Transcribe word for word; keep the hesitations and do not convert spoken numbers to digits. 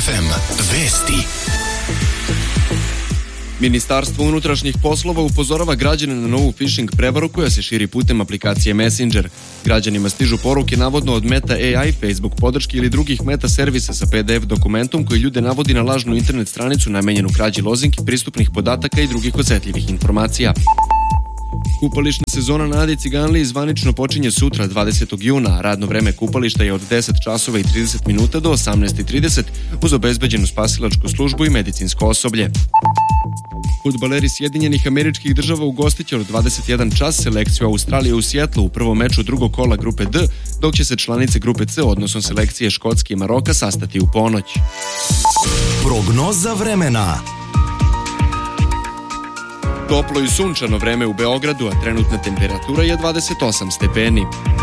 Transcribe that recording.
ef em Vesti. Ministarstvo unutrašnjih poslova upozorava građane na novu phishing prevaru koja se širi putem aplikacije Messenger. Građanima stižu poruke navodno od Meta A I, Facebook podrške ili drugih meta servisa sa P D F dokumentom koji ljude navodi na lažnu internet stranicu namenjenu krađi lozinki, pristupnih podataka i drugih osetljivih informacija. Kupališna sezona na Adi Ciganliji zvanično počinje sutra, dvadesetog juna, a radno vreme kupališta je od deset časova i trideset minuta do osamnaest i trideset uz obezbeđenu spasilačku službu i medicinsko osoblje. Fudbaleri Sjedinjenih Američkih Država ugostit će od dvadeset jedan čas selekciju Australije u Sjetlu u prvom meču drugog kola grupe D, dok će se članice grupe C, odnosno selekcije Škotske i Maroka, sastati u ponoć. Prognoza vremena. Toplo i sunčano vreme u Beogradu, a trenutna temperatura je dvadeset osam stepeni.